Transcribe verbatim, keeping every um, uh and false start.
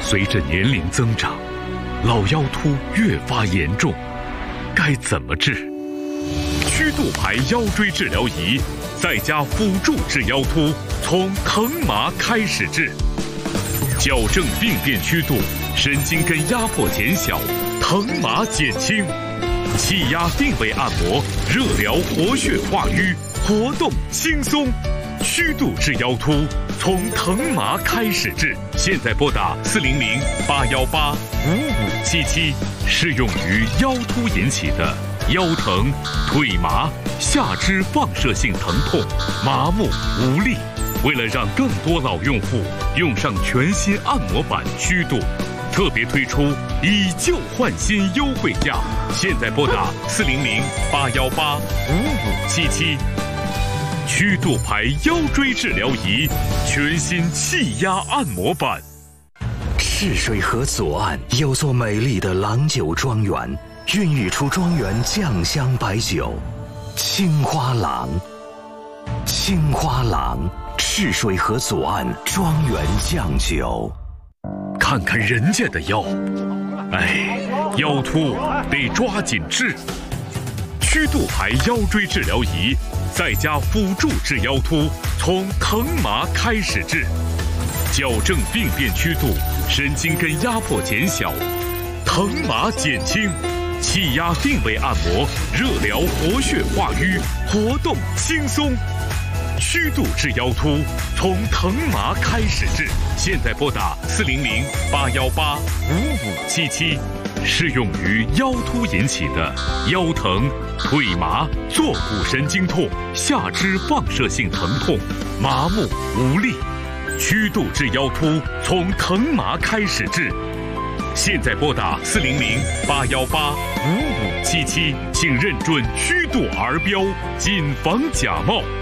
随着年龄增长，老腰突越发严重，该怎么治？曲度牌腰椎治疗仪在家辅助治腰突，从疼麻开始治，矫正病变曲度，神经根压迫减小，疼麻减轻，气压定位按摩，热疗活血化瘀，活动轻松。曲度治腰突，从疼麻开始治。现在拨打四零零八幺八五五七七，适用于腰突引起的腰疼、腿麻、下肢放射性疼痛、麻木无力。为了让更多老用户用上全新按摩板曲度，特别推出以旧换新优惠价。现在拨打四零零八幺八五五七七。曲度牌腰椎治疗仪，全新气压按摩板。 赤水河左岸有座美丽的郎酒庄园，孕育出庄园酱香白酒青花郎。青花郎，赤水河左岸庄园酱酒。 看看人家的腰，哎，腰突得抓紧治。曲度牌腰椎治疗仪在家辅助治腰突，从疼麻开始治，矫正病变曲度，神经根压迫减小，疼麻减轻，气压定位按摩，热疗活血化瘀，活动轻松。曲度治腰突，从疼麻开始治。现在拨打四零零八幺八五五七七，适用于腰突引起的腰疼、腿麻、坐骨神经痛、下肢放射性疼痛、麻木无力。曲度治腰突，从疼麻开始治。现在拨打四零零八幺八五五七七，请认准曲度儿标，谨防假冒。